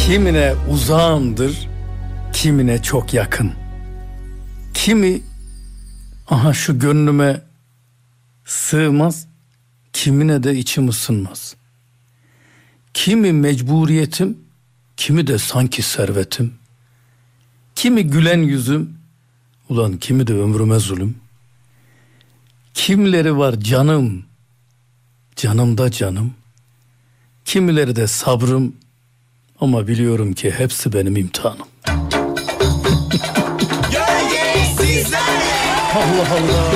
Kimine uzağımdır, kimine çok yakın. Kimi aha şu gönlüme sığmaz, kimine de içim ısınmaz. Kimi mecburiyetim, kimi de sanki servetim. Kimi gülen yüzüm, ulan kimi de ömrüme zulüm. Kimileri var canım, canımda canım. Kimileri de sabrım, ama biliyorum ki hepsi benim imtihanım. Allah Allah.